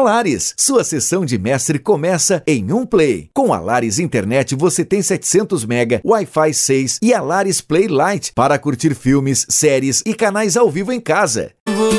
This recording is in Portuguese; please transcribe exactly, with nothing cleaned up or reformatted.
Lares. Sua sessão de mestre começa em um play. Com a Lares Internet você tem setecentos mega, Wi-Fi seis e a Lares Play Lite para curtir filmes, séries e canais ao vivo em casa.